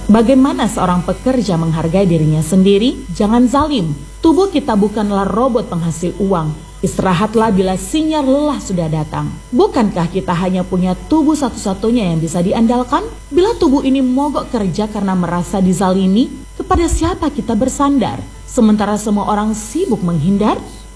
Bagaimana seorang pekerja menghargai dirinya sendiri? Jangan zalim. Tubuh kita bukanlah robot penghasil uang. Istirahatlah bila sinyal lelah sudah datang. Bukankah kita hanya punya tubuh satu-satunya yang bisa diandalkan? Bila tubuh ini mogok kerja karena merasa dizalimi, kepada siapa kita bersandar? Sementara semua orang sibuk menghindar,